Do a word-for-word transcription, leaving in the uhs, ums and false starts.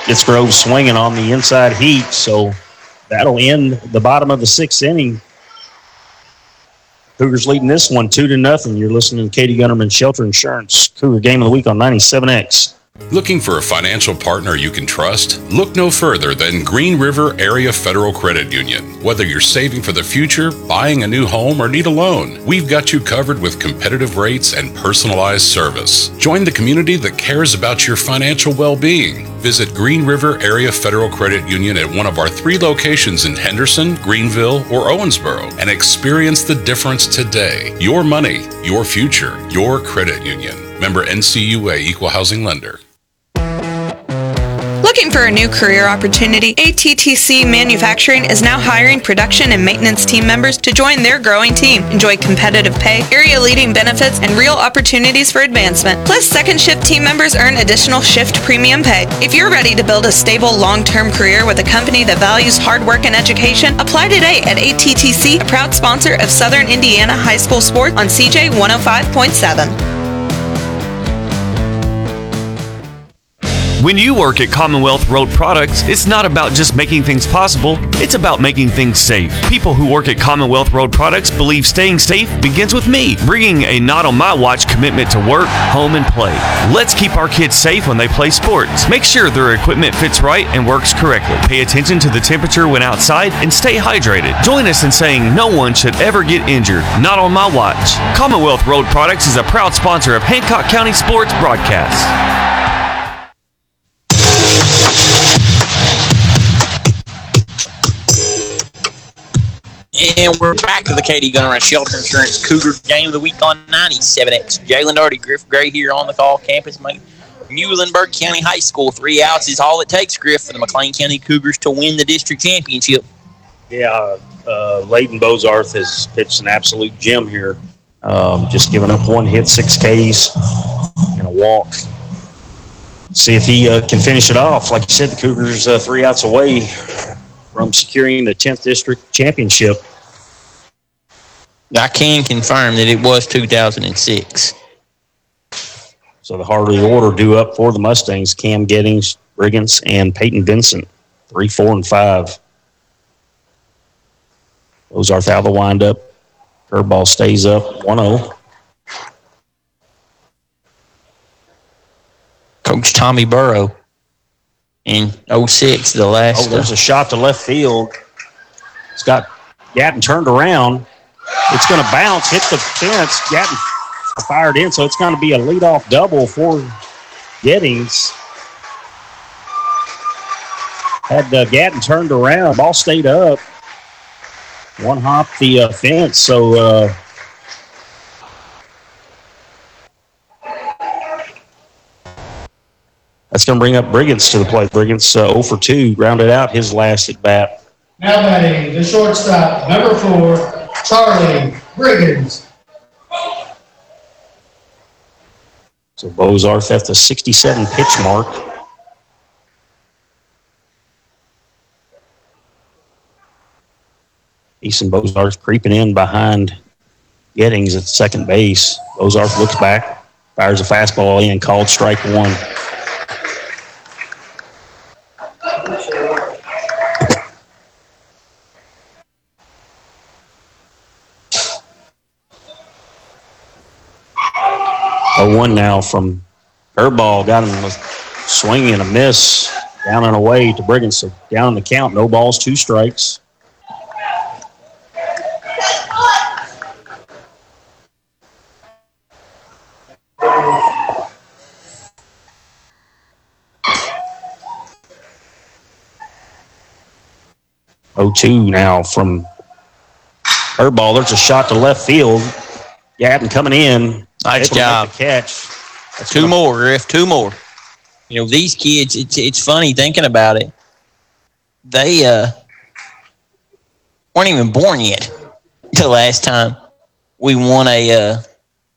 gets Grove swinging on the inside heat, so that'll end the bottom of the sixth inning. Cougars leading this one two to nothing. You're listening to Katie Gunnerman Shelter Insurance Cougar Game of the Week on ninety-seven X. Looking for a financial partner you can trust? Look no further than Green River Area Federal Credit Union. Whether you're saving for the future, buying a new home, or need a loan, we've got you covered with competitive rates and personalized service. Join the community that cares about your financial well-being. Visit Green River Area Federal Credit Union at one of our three locations in Henderson, Greenville, or Owensboro and experience the difference today. Your money, your future, your credit union. Member N C U A Equal Housing Lender. Looking for a new career opportunity? A T T C Manufacturing is now hiring production and maintenance team members to join their growing team. Enjoy competitive pay, area-leading benefits, and real opportunities for advancement. Plus, second shift team members earn additional shift premium pay. If you're ready to build a stable, long-term career with a company that values hard work and education, apply today at A T T C, a proud sponsor of Southern Indiana High School Sports on C J one oh five point seven. When you work at Commonwealth Road Products, it's not about just making things possible, it's about making things safe. People who work at Commonwealth Road Products believe staying safe begins with me, bringing a not-on-my-watch commitment to work, home, and play. Let's keep our kids safe when they play sports. Make sure their equipment fits right and works correctly. Pay attention to the temperature when outside and stay hydrated. Join us in saying no one should ever get injured. Not on my watch. Commonwealth Road Products is a proud sponsor of Hancock County Sports Broadcasts. And we're back to the Katie Gunnerman Shelter Insurance Cougar Game of the Week on ninety-seven X. Jalen Doherty, Griff Gray here on the call. Campus, mate. Muhlenberg County High School. Three outs is all it takes, Griff, for the McLean County Cougars to win the district championship. Yeah, uh, Leighton Bozarth has pitched an absolute gem here. Um, just giving up one hit, six Ks, and a walk. See if he uh, can finish it off. Like you said, the Cougars uh, three outs away from securing the tenth district championship. I can confirm that it was two thousand six. So the heart of the order due up for the Mustangs: Cam Gettings, Briggins, and Peyton Vincent. Three, four, and five. Bozarth out of the windup. Curveball stays up, one oh. Coach Tommy Burrow in oh six, the last. Oh, there's a shot to left field. It's got Gatton turned around. It's going to bounce, hit the fence. Gatton fired in, so it's going to be a leadoff double for Gettings. Had uh, Gatton turned around, ball stayed up. One hop the uh, fence, so uh, that's going to bring up Briggins to the plate. Briggins uh, oh for two, rounded out his last at bat. Now batting the shortstop, number four, Charlie Briggins. So Bozarth at the sixty-seven pitch mark. Easton Bozarth creeping in behind Gettings at second base. Bozarth looks back, fires a fastball in, called strike one. oh one now from curveball. Got him a swing and a miss. Down and away to Briggins. So down in the count. No balls, two strikes. oh two now from curveball. There's a shot to left field. Gatton coming in. Nice job. Catch. That's Two gonna... more, Griff. Two more. You know, these kids, it's it's funny thinking about it. They uh, weren't even born yet the last time we won a uh,